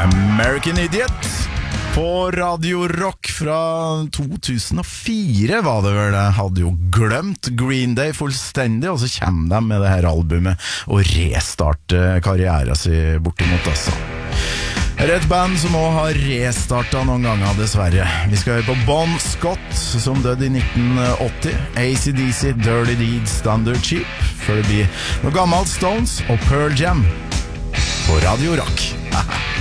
American Idiot på Radio Rock fra 2004 var det vel. Jeg hadde jo glemt Green Day fullstendig, og så kommer de med det her albumet og restarter karrieren sin bortimot altså. Her er et band som også har restartet noen ganger, dessverre. Vi skal høre på Bon Scott, som døde i 1980. AC/DC, Dirty Deeds, Thunder Cheap. Før det blir noe gammelt Stones og Pearl Jam på Radio Rock.